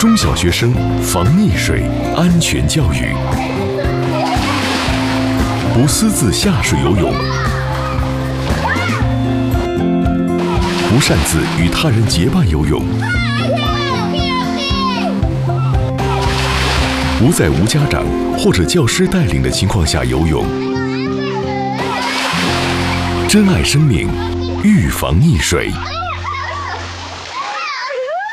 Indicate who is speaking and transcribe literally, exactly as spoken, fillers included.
Speaker 1: 中小学生防溺水安全教育，不私自下水游泳，不擅自与他人结伴游泳，不在无家长或者教师带领的情况下游泳，珍爱生命，预防溺水。